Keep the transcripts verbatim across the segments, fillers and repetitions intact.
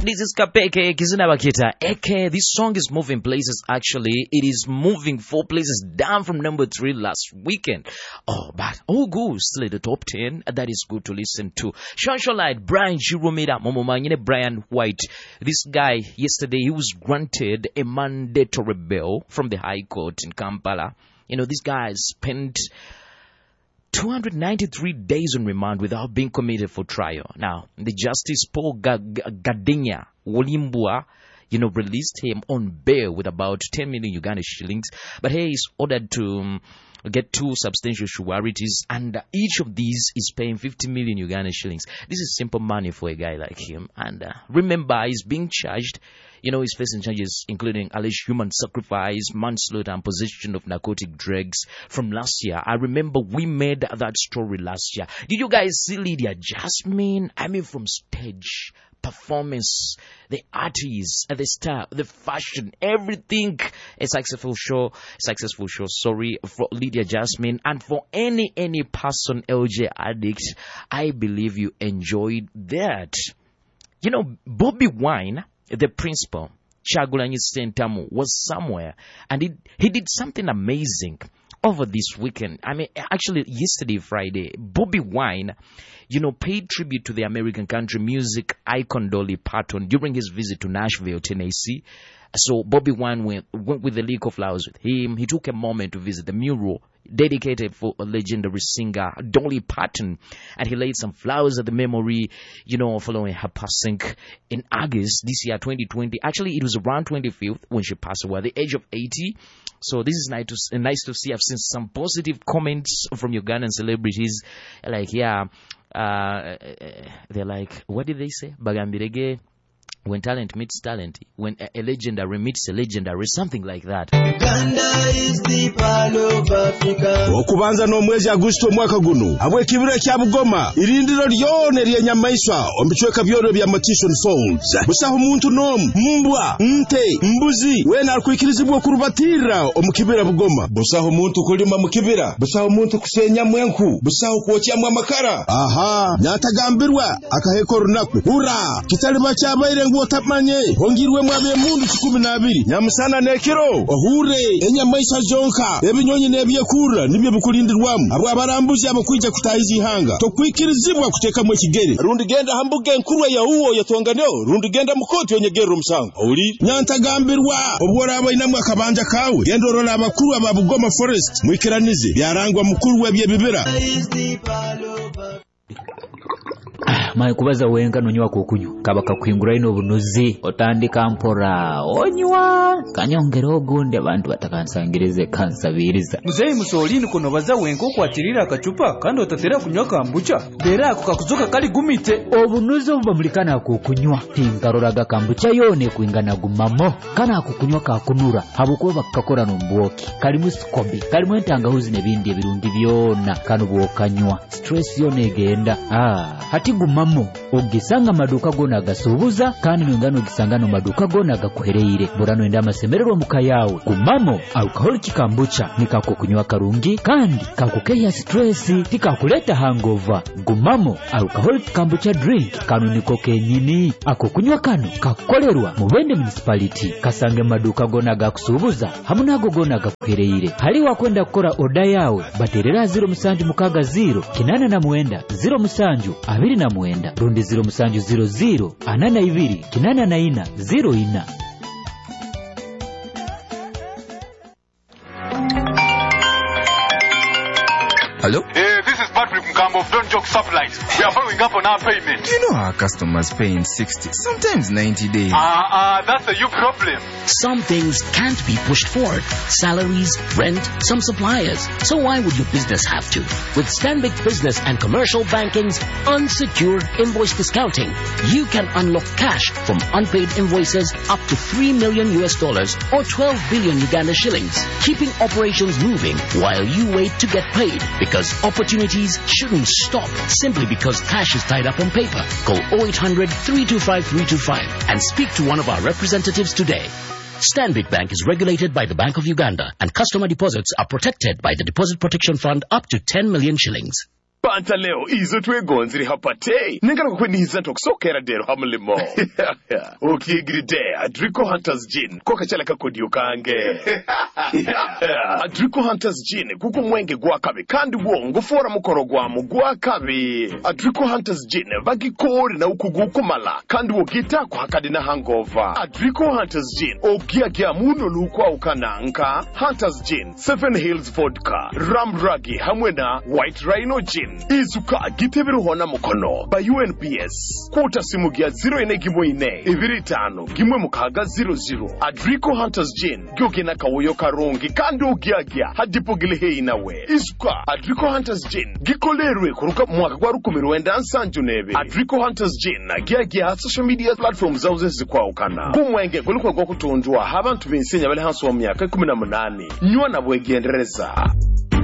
This is Kapeke Kizuna Bakita. Eke, this song is moving places actually. It is moving four places down from number three last weekend. Oh, but all good. Still in the top ten. That is good to listen to. Shansha Light, Brian Jiromeda, Momomanyine, Brian White. This guy, yesterday, he was granted a mandatory bail from the High Court in Kampala. You know, this guy spent two hundred ninety-three days on remand without being committed for trial. Now, the Justice Paul Gadinya Wolimbua, you know, released him on bail with about ten million Uganda shillings. But he is ordered to um, get two substantial sureties, and uh, each of these is paying fifty million Uganda shillings. This is simple money for a guy like him. And uh, remember, he's being charged. You know, he's facing charges including alleged human sacrifice, manslaughter, and possession of narcotic drugs from last year. I remember we made that story last year. Did you guys see Lydia Jasmine? I mean, from stage, performance, the artists, the star, the fashion, everything. A successful show, successful show, sorry, for Lydia Jasmine. And for any, any person, L J addict, I believe you enjoyed that. You know, Bobby Wine, the principal, Kyagulanyi Ssentamu, was somewhere, and he, he did something amazing over this weekend. I mean, actually, yesterday, Friday, Bobby Wine, you know, paid tribute to the American country music icon Dolly Parton during his visit to Nashville, Tennessee. So Bobby Wine went, went with the League of Flowers with him. He took a moment to visit the mural dedicated for a legendary singer, Dolly Parton, and he laid some flowers at the memory, you know, following her passing in August this year, twenty twenty. Actually, it was around twenty-fifth when she passed away at the age of eighty. So this is nice to, nice to see. I've seen some positive comments from Ugandan celebrities, like, yeah, uh, they're like, what did they say? Bagambirege. When talent meets talent, when a, a legendary meets a legendary, something like that. Uganda is the pearl of Africa. Okubanza no mwezi Agosto mwaka guno abwe kibira kya Bugoma irindiro lyone ly'enyamaiswa ombichweka byoro bya Matisson Falls busaho muntu nom mbwa nte mbuzi wena alikuikirizibwa kurubatira omukibira Bugoma busaho muntu kulima mukibira busaho muntu kusenya mwenku busaho kuokyamwa makara aha nyatagambirwa akaheko runaku hura kitaliba kyabaire ngotamanye hongirwe mwabe mundu kumi na abiri nyamusana nekiro ohure enyamaisha zonka ebinyonyi nebyekura nibyo bukulindirwamu abo abarambuzi abakwija kutahiza ihanga tokwikirizibwa kuteka mwe kigere rundi genda hambuge nkurwa ya uwo yatonganeo rundi genda mukoti onyegero musango uri nyantagambirwa obwora abayinamwe akabanja kawe genda orora abakuru aba Bugoma Forest mwikiranize byarangwa mukuru webye bibira Mai kubaza wenga nonywa kukunyu kabaka kwingura ino bunuzi otandika mpora onywa kanyongero gunde abantu batakansangirize kansabiriza muzeyi musolini kono baza wenga okwatirira akacupa kandi otatera kunywa kambucha bera ako kakuzoka kali gumite obunuzi obubamulikana kukunywa tingaroraga kambucha yone kuingana gumamo kana kukunywa kakunura habuko bakakora nombwoki kali musikobi kali mwentangahuzi nebindi ebirungi byona kanu bwokanywa stress yone genda ah hati gumamo ogisanga maduka gona gasubuza kandi nwengano gisangano maduka gona gakuhereire burano enda masemerero mukayawe gumamo alcohol kikambucha nikako kunywa karungi kandi kakukeya stress tikakuleta hangover gumamo alcohol kikambucha drink kanu niko kenyini ako kunywa kanu kakolerwa mu Bende municipality kasange maduka gona gakusubuza hamunago gona gakuhereire hali wakwenda kukora oda yawe baterera zero musanju mukaga zero kinana na muenda zero musanju abiri na muenda rundi zero musanju zero zero anana ibiri kinana na ina zero ina. Hello? Hey, this is Patrick Mkambo of Don't Joke Supplies. We are following up on our payment. You know our customers pay in sixty, sometimes ninety days. Ah, uh, uh, that's a you problem. Some things can't be pushed forward. Salaries, rent, some suppliers. So why would your business have to? With Stanbic Business and Commercial Banking's unsecured invoice discounting, you can unlock cash from unpaid invoices up to three million U S dollars or twelve billion Uganda shillings, keeping operations moving while you wait to get paid. Because opportunities shouldn't stop simply because cash is tied up on paper. Call oh eight hundred, three two five, three two five and speak to one of our representatives today. Stanbic Bank is regulated by the Bank of Uganda and customer deposits are protected by the Deposit Protection Fund up to ten million shillings. Panta leo izo twegonziri hapate. Nengana kwe niza tokusokera dero hamulimo. Ukigiride Adrico Hunters Gin. Koka chala kakodi ukange. Adrico Hunters Gin. Kuku mwenge guakabi. Kandi wongo fora mukoro guamu guakabi. Adrico Hunters Gin. Vagi kori na ukugu kumala. Kandi wogita kwa hakadi na hangover. Adrico Hunters Gin. Ogia gia muno lukwa ukananka. Hunters Gin. Seven Hills Vodka. Ramragi hamwena White Rhino Gin. Izuka gitebiru hona mukono. Ba U N P S. Kuta simu gia zero ine gimwe ine. Ibiri tano. Gimwe mukaga zero zero. Adrico Hunters Gin. Gyogena kawoyo karongi. Kandi ugia gia. Hadipo gilehe inawe. Izuka Adrico Hunters Gin. Gikolerwe kuruka mwaka kwa rukumiruenda ansanju nebe. Adrico Hunters Gin. Gia gia social media platform zauze zikwa ukana. Kumwenge kulukwa kwa kutunjua. Habantu binsenya wale hansu wa miaka kumina munani. Nyua na bwegendereza.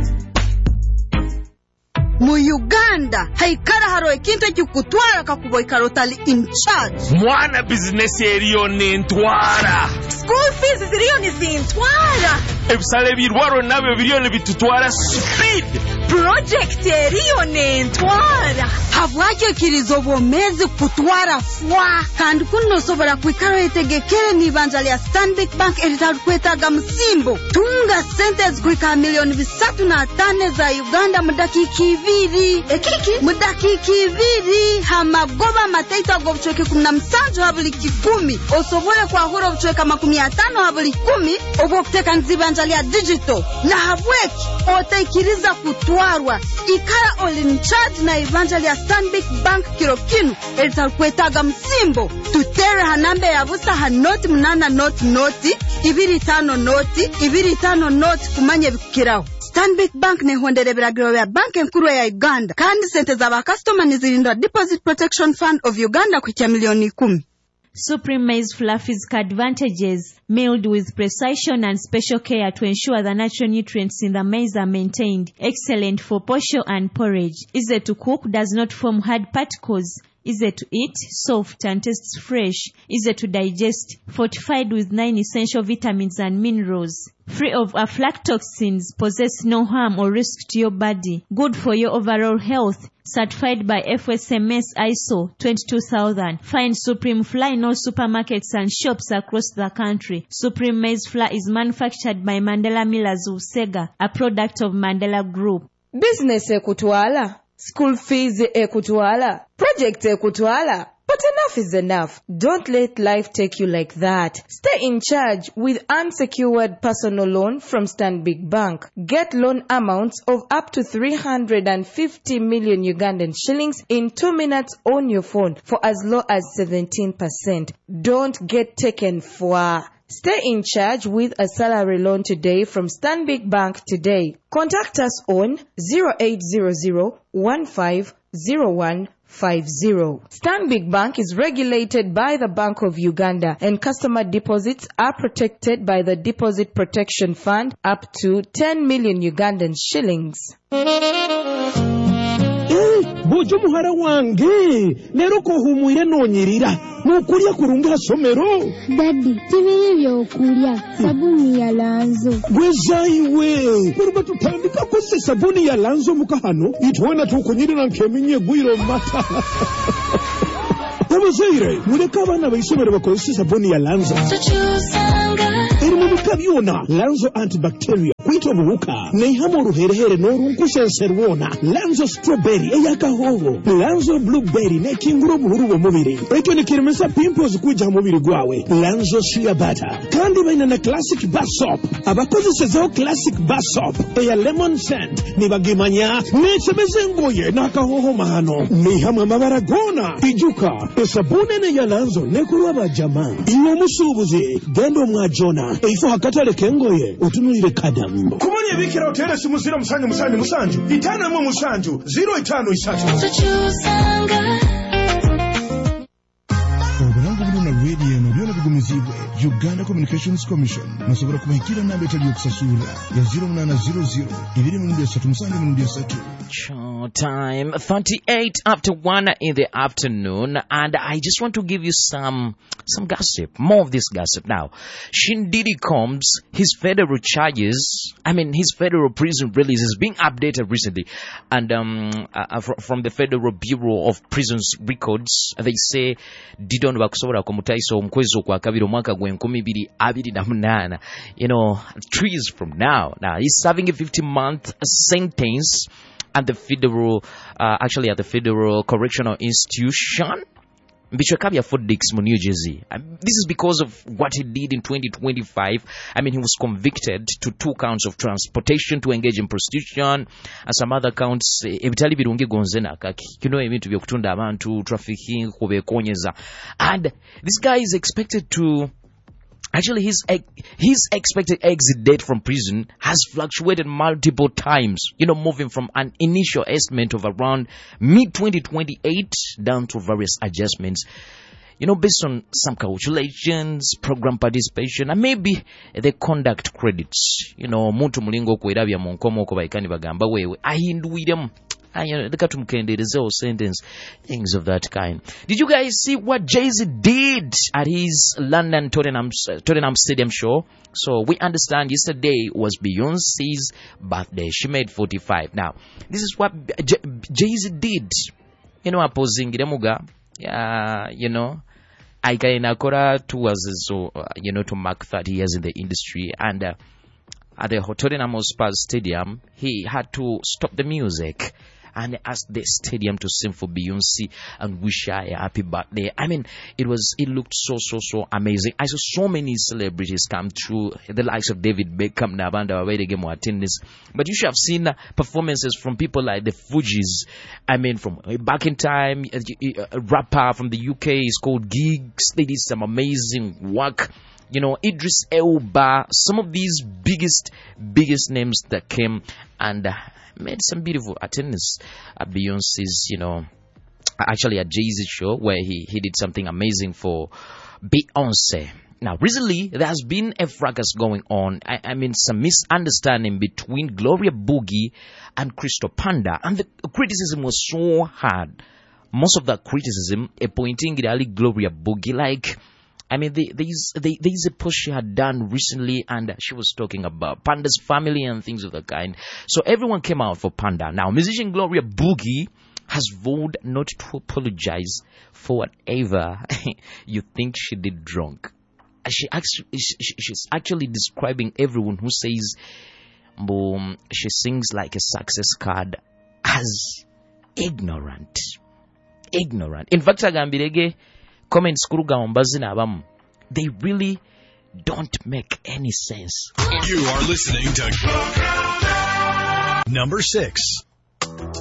Mu Uganda haikara haro ekintu cyukutwara kakuboy karotali in charge. Mwana business eriyo nentwara. School fees ziriyo ni sintwara. Ebisale birwaro nabyo biriyo ne bitutwara speed. Project eriyo nentwara. Habwake kirizo bomezi kutwara fwa. Kandi kuno sobora kwikaro etegekere ni banjali ya Stanbic Bank eritaru kwetaga msimbo. Tunga sentence kwika milioni bisatu na tane za Uganda mudakiki viri. Ekiki? Mudakiki viri. Hamagoba mateita gobuchweke kumna msanjo habuli kikumi. Osobole kwa huro buchweka makumi atano habuli kumi. Obo kuteka nzibanjali ya digital. Na habweki otaikiriza kutwarwa. Ikara all in charge na evanjali ya Stanbic Bank kirokinu eritaru kwetaga msimbo. Tutere hanambe ya busa hanoti munana noti noti. Ibiri tano noti. Ibiri tano noti kumanye bikukirao. Stanbic Bank ne hondere biragiro ya bank nkuru ya Uganda. Kandi sente za ba customer nizilindwa Deposit Protection Fund of Uganda kwa milioni kumi. Supreme Maize Flour physical advantages, milled with precision and special care to ensure the natural nutrients in the maize are maintained. Excellent for posho and porridge. Easy to cook, does not form hard particles. Easy to eat, soft and tastes fresh. Easy to digest, fortified with nine essential vitamins and minerals. Free of aflatoxins, possess no harm or risk to your body. Good for your overall health. Certified by F S M S I S O twenty-two thousand. Find Supreme Flour in all supermarkets and shops across the country. Supreme Maize Flour is manufactured by Mandela Millers of Sega, a product of Mandela Group. Business ekutwala, school fees ekutwala, project ekutwala. But enough is enough. Don't let life take you like that. Stay in charge with unsecured personal loan from Stanbic Bank. Get loan amounts of up to three hundred fifty million Ugandan shillings in two minutes on your phone for as low as seventeen percent. Don't get taken for... Stay in charge with a salary loan today from Stanbic Bank today. Contact us on zero eight zero zero one five zero one five zero. Stanbic Bank is regulated by the Bank of Uganda, and customer deposits are protected by the Deposit Protection Fund up to ten million Ugandan shillings. Bojo muhara wange lero ko humwire nonyirira nukulia kurunga somero. Daddy tibiri byo kulia sabuni ya Lanzo gwezaiwe kuruba tutandika ko se sabuni ya Lanzo mukahano itwana tukunyirira nkeminye gwiro mata. Abazire mureka abana bayisomero bakozesa sabuni ya Lanzo. Erimu bikabyona Lanzo antibacterial kwito buhuka neihamo ruherehere norunkusenserwona Lanzo strawberry eyakahoho Lanzo blueberry ne kinguro buhuru bo mubiri ekyo nikiremesa pimples kuja mubiri gwawe Lanzo shea butter kandi baina na classic bar soap abakozesa classic bar soap eya lemon scent nibagimanya nechebeze ngoye nakahoho mahano neihamo amabara gona ijuka esabune ne ya Lanzo nekurwa bajama iwo musubuzi gendo mwajona eifo hakatale kengoye utunuyire kadam kumanye bikira hotel simusira musanju musanju musanju itana mu musanju zero itano isatu. obulango buluna radio eno byona bigumizibwe Uganda Communications Commission musobola kubahikira namba etali okusasula ya zero eight zero zero two nine three seven nine three. Show time thirty-eight after one in the afternoon, and I just want to give you some some gossip, more of this gossip now. Shin Diddy Combs, his federal charges, I mean his federal prison release is being updated recently, and um uh, from the Federal Bureau of Prisons records, they say Didon bakusobola kumutaiso omkwezi kwa kabiri omwaka gwe nkumi bbiri abiri na munana, you know, three years from now. Now he's serving a fifty month sentence at the federal, uh, actually at the Federal Correctional Institution, Bichakabia Fort Dix, New Jersey. Um, this is because of what he did in twenty twenty-five. I mean, he was convicted to two counts of transportation to engage in prostitution and some other counts. Ebitali birungi gonzena kaki. You know, ebintu byokutunda abantu, trafficking, kubekonyeza. And this guy is expected to. Actually, his his expected exit date from prison has fluctuated multiple times, you know, moving from an initial estimate of around mid twenty twenty-eight down to various adjustments, you know, based on some calculations, program participation, and maybe the conduct credits. You know, muntu mulingo kwirabya mu nkomo ko bayikani bagamba wewe ahinduwiremu. Sentence, things of that kind. Did you guys see what Jay-Z did at his London Tottenham, Tottenham Stadium show? So we understand yesterday was Beyonce's birthday. She made forty-five. Now, this is what J- Jay-Z did. You know, opposing Remuga, uh, you know, I Nakora towards so uh, you know, to mark thirty years in the industry, and uh, at the Tottenham Hotspur Stadium, he had to stop the music and asked the stadium to sing for Beyonce and wish her a happy birthday. I mean, it was, it looked so, so, so amazing. I saw so many celebrities come through, the likes of David Beckham, Nabanda, where they get more attendance. But you should have seen performances from people like the Fugees. I mean, from back in time, a rapper from the U K is called Giggs. They did some amazing work. You know, Idris Elba, some of these biggest, biggest names that came and uh, made some beautiful attendance at Beyonce's, you know, actually at Jay-Z's show where he, he did something amazing for Beyonce. Now, recently, there has been a fracas going on. I, I mean, some misunderstanding between Gloria Boogie and Crystal Panda. And the criticism was so hard. Most of that criticism, uh, pointing at Gloria Boogie, like, I mean, they, there's, they, there's a post she had done recently, and she was talking about Panda's family and things of the kind. So everyone came out for Panda. Now, musician Gloria Boogie has vowed not to apologize for whatever you think she did wrong. She actually, she's actually describing everyone who says um, she sings like a success card as ignorant. Ignorant. In fact, Agambirege, comments kuruga ombazina abamu, they really don't make any sense. You are listening to number six.